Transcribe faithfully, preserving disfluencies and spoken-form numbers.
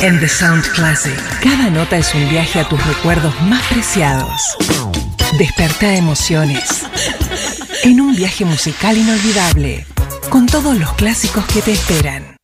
En The Sound Classic, cada nota es un viaje a tus recuerdos más preciados. Desperta emociones en un viaje musical inolvidable, con todos los clásicos que te esperan.